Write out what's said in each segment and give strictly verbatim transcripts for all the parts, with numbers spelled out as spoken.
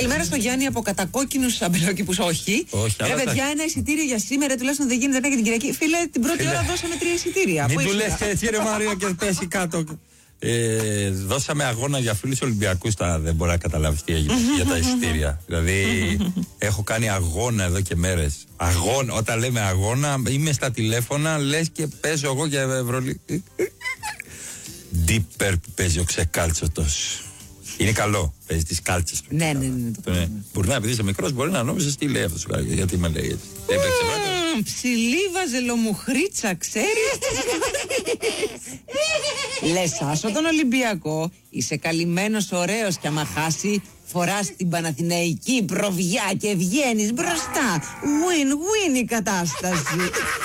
Καλημέρα στο Γιάννη από κατακόκκινους αμπελόκηπους. Όχι. Όχι. Ρε παιδιά, ένα εισιτήριο για σήμερα τουλάχιστον δεν γίνεται, ναι, για την Κυριακή. Φίλε, την πρώτη Φίλε. ώρα δώσαμε τρία εισιτήρια. Μην του λες και έτσι, ρε Μαρία, και πέσει κάτω. Ε, δώσαμε αγώνα για φίλους Ολυμπιακούς. Τα, δεν μπορεί να καταλάβει τι έγινε για τα εισιτήρια. Δηλαδή, έχω κάνει αγώνα εδώ και μέρες. Αγώνα, όταν λέμε αγώνα, είμαι στα τηλέφωνα, λες και παίζω εγώ για Ευρωλίγα. Ντίπερ που παίζει ο Ξεκάλτσοτος. Είναι καλό, παίζει τις κάλτσες του. Ναι, ναι, ναι. Το ναι. Μπορεί να, επειδή είσαι μικρός, μπορεί να νόμιζες τι λέει αυτός. Γιατί με λέει έτσι. Mm, ψηλή βαζελομουχρίτσα, ξέρεις. Λες άσο τον Ολυμπιακό, είσαι καλυμμένος, ωραίος, και άμα χάσει φοράς την Παναθηναϊκή προβιά και βγαίνεις μπροστά. Win-win η κατάσταση.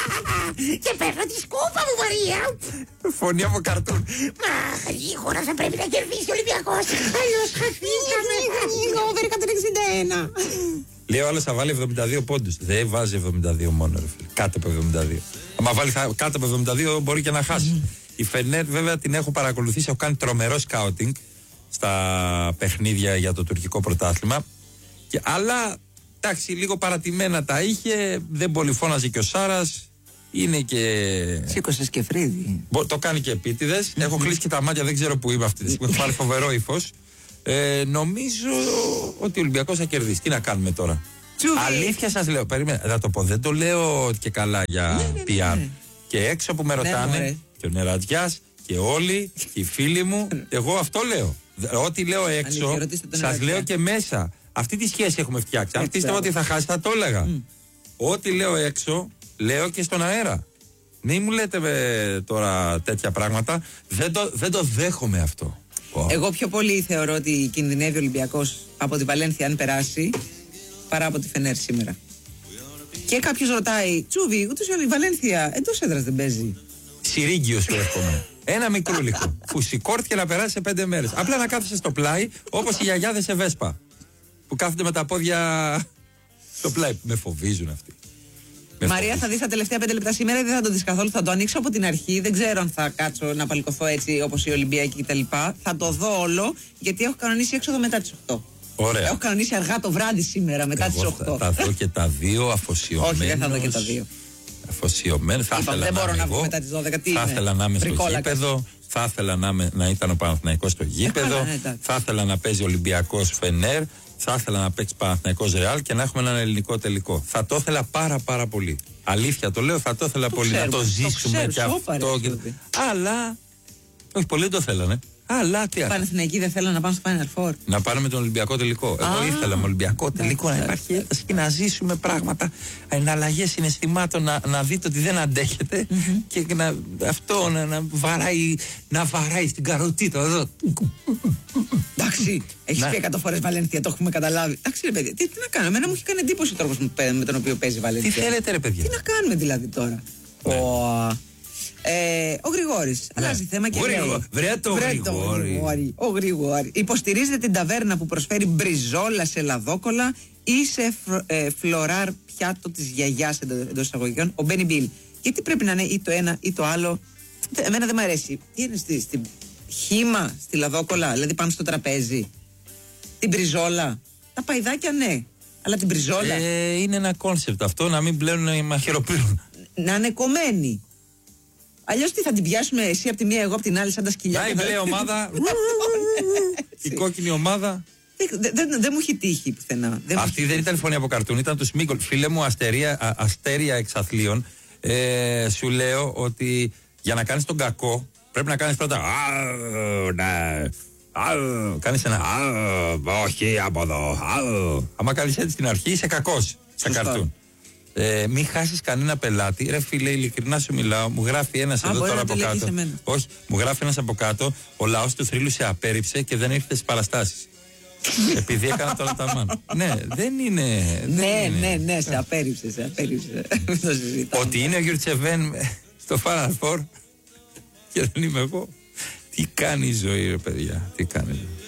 Και παίρνω τη σκούπα μου, Μαρία. Φωνή από καρτούν. Μα γρήγορα θα πρέπει να κερδίσει ο Ολυμπιακός. Αλλιώς χαθήκαμε. Over εκατόν εξήντα ένα. Λέει ο άλλος θα βάλει εβδομήντα δύο πόντους. Δεν βάζει εβδομήντα δύο μόνο, ρε φίλε. Κάτω από εβδομήντα δύο. Αν βάλει θα, κάτω από εβδομήντα δύο μπορεί και να χάσει. Mm. Η Φενέρ βέβαια την έχω παρακολουθήσει. Έχω κάνει τρομερό σκάουτινγκ στα παιχνίδια για το τουρκικό πρωτάθλημα. Και, αλλά εντάξει, λίγο παρατημένα τα είχε. Δεν πολυφώναζε και ο Σάρας. Είναι και. Σήκωσες και φρύδι. Το κάνει και επίτηδες. Mm-hmm. Έχω κλείσει και τα μάτια, δεν ξέρω που είμαι αυτή τη στιγμή. Έχω πάρει φοβερό ύφος. Ε, νομίζω ότι ο Ολυμπιακός θα κερδίσει. Τι να κάνουμε τώρα. Τσούβι. Αλήθεια σας λέω, περίμενα, θα το πω. Δεν το λέω και καλά για ναι, ναι, πι αρ. ναι. Και έξω που με ρωτάνε, ναι, και ο Νερατζιάς και όλοι, και οι φίλοι μου, εγώ αυτό λέω. Ό,τι λέω έξω, σας λέω και μέσα. Αυτή τη σχέση έχουμε φτιάξει. Αν πίστευα ότι θα χάσει, θα το έλεγα. Mm. Ό,τι λέω έξω, λέω και στον αέρα. Μην μου λέτε με, τώρα τέτοια πράγματα. Δεν το, δεν το δέχομαι αυτό. Wow. Εγώ πιο πολύ θεωρώ ότι κινδυνεύει ο Ολυμπιακός από τη Βαλένθια αν περάσει παρά από τη Φενέρ σήμερα. Και κάποιος ρωτάει, Τσούβι, ούτως ή άλλως η Βαλένθια εντός έδρας δεν παίζει. Σιρίγγιο σου εύχομαι. Ένα μικρούλικο που σηκώθηκε να περάσει σε πέντε μέρες. Απλά να κάθεσαι στο πλάι όπως οι γιαγιάδες σε Βέσπα. Που κάθονται με τα πόδια στο πλάι. Με φοβίζουν αυτοί. Με Μαρία, φοβίζουν. θα δεις τα τελευταία πέντε λεπτά σήμερα ή δεν θα το δεις καθόλου. Θα το ανοίξω από την αρχή. Δεν ξέρω αν θα κάτσω να παλικοθώ έτσι όπως οι Ολυμπιακοί κτλ. Θα το δω όλο γιατί έχω κανονίσει έξοδο μετά τις οκτώ. Ωραία. Έχω κανονίσει αργά το βράδυ σήμερα μετά τις οκτώ. Θα, θα δω και τα δύο αφοσιωμένους. Όχι, δεν θα δω και τα δύο. Αφοσιωμένοι. Θα Είπα, ήθελα δεν να μπορώ είμαι να βγω εγώ. μετά τις δώδεκα. Τι θα είναι, ήθελα να είμαι στο βρικόλακας. γήπεδο. Θα ήθελα να, είμαι, να ήταν ο Παναθηναϊκός στο γήπεδο. Ε, ναι, θα ήθελα να παίζει Ολυμπιακός Φενέρ. Θα ήθελα να παίξει Παναθηναϊκός Ρεάλ και να έχουμε έναν ελληνικό τελικό. Θα το ήθελα πάρα πάρα πολύ. Αλήθεια το λέω, θα το ήθελα το πολύ. ξέρουμε, να το ζήσουμε το και αυτό. Και... Αλλά. Όχι, πολλοί δεν το θέλανε. Αλλά τι άλλο. Οι Παναθηναϊκοί δεν θέλουν να πάνε στο Final Four. Να πάρουμε τον Ολυμπιακό τελικό. Εγώ Α, ήθελα με Ολυμπιακό τελικό να ναι, υπάρχει ένταση και να ζήσουμε πράγματα, εναλλαγές συναισθημάτων, να, να δείτε ότι δεν αντέχετε mm-hmm. και να, αυτό να, να, βαράει, να βαράει στην καροτίτα εδώ. Εντάξει, έχει πει εκατό φορές Βαλένθια, το έχουμε καταλάβει. Εντάξει, ρε παιδιά, τι, τι να κάνουμε. Εμένα μου έχει κάνει εντύπωση ο τρόπος με τον οποίο παίζει η Βαλένθια. Τι θέλετε, ρε παιδιά. Τι να κάνουμε δηλαδή τώρα. Ναι. Ο, ε, ο Γρηγόρης ναι. αλλάζει θέμα και Γρηγο... λέει. Βρε το Γρηγόρη. Ο Γρηγόρη. Υποστηρίζετε την ταβέρνα που προσφέρει μπριζόλα σε λαδόκολα ή σε φ, ε, φλωράρ πιάτο της γιαγιάς εντός εισαγωγικών. Ο Μπένι Μπιλ. Γιατί πρέπει να είναι ή το ένα ή το άλλο. Εμένα δεν μου αρέσει. Τι είναι στη, στη χύμα, στη λαδόκολα, δηλαδή πάνω στο τραπέζι. Την μπριζόλα. Τα παϊδάκια ναι. Αλλά την μπριζόλα. Ε, είναι ένα κόνσεπτ αυτό, να μην πλέον οι μαχαιροπύρουν. Να είναι κομμένη. Αλλιώς τι θα την πιάσουμε εσύ από τη μία, εγώ από την άλλη, σαν τα σκυλιά. Να η μπλε ομάδα. Η κόκκινη ομάδα. Δεν δε, δε μου έχει τύχει πουθενά. Δεν Αυτή δεν ήταν φωνή από καρτούν, ήταν του Σμίγκολ. Φίλε μου, αστερία, α, αστέρια εξαθλίων. Ε, σου λέω ότι για να κάνεις τον κακό πρέπει να κάνεις πρώτα. Κάνεις ένα. Όχι από εδώ. Άμα κάνεις έτσι στην αρχή, είσαι κακός στα καρτούν. Ε, μην χάσεις κανένα πελάτη. Ρε φίλε, ειλικρινά σου μιλάω. Μου γράφει ένας εδώ τώρα από κάτω. Όχι, μου γράφει ένας από κάτω. Ο λαός του θρύλου σε απέρριψε και δεν έρχεται στις παραστάσεις. Επειδή έκανα το Αταμάν. Ναι, δεν είναι. Ναι, ναι, ναι, σε απέρριψε, σε απέρριψε. Ότι είναι ο Γιουρτσεβέν στο Final Four και δεν είμαι εγώ. Τι κάνει η ζωή, ρε παιδιά, τι κάνει.